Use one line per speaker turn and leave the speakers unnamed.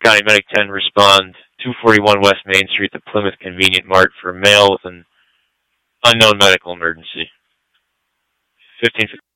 County Medic 10, respond 241 West Main Street, the Plymouth Convenient Mart, for a male with an unknown medical emergency. 15